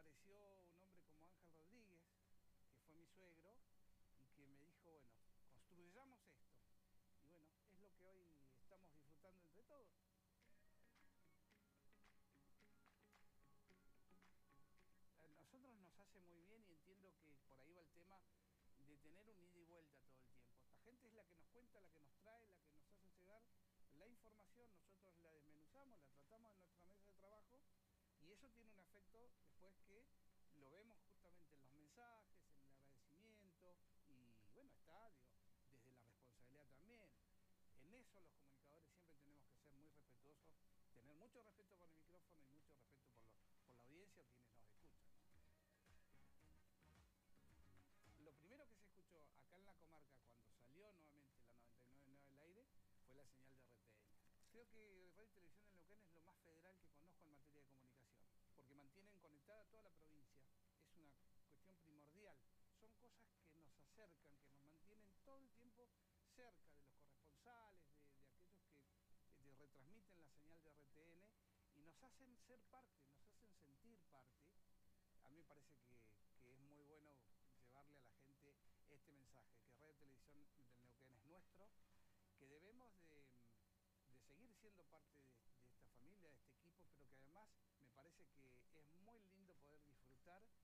apareció un hombre como Ángel Rodríguez, que fue mi suegro, y que me dijo, bueno, construyamos esto. Y bueno, es lo que hoy estamos disfrutando entre todos. A nosotros nos hace muy bien y entiendo que por ahí va el tema de tener un ida y vuelta todo el tiempo. Esta gente es la que nos cuenta, la que nos trae, la que nos hace llegar la información, nosotros la desmenuzamos, la tratamos en nuestra mesa de trabajo y eso tiene un efecto después que lo vemos justamente en los mensajes, en el agradecimiento y bueno, está, digo, desde la responsabilidad también. En eso los comunicadores siempre tenemos que ser muy respetuosos, tener mucho respeto por el micrófono y mucho respeto por la audiencia o quienes nos escuchan, ¿no? Lo primero que se escuchó acá en la comarca cuando salió nuevamente la 99.9 al aire fue la señal de RTN. Creo que Radio y Televisión del Neuquén es lo más federal que conozco en materia de comunicación, porque mantienen conectada toda la provincia. Es una cuestión primordial. Son cosas que nos acercan, que nos mantienen todo el tiempo cerca de los corresponsales, de aquellos que retransmiten la señal de RTN y nos hacen ser parte, nos hacen sentir parte. A mí me parece que es muy bueno llevarle a la gente este mensaje, que Radio y Televisión del Neuquén es nuestro, que debemos de seguir siendo parte de esta familia, de este equipo, pero que además me parece que es muy lindo poder disfrutar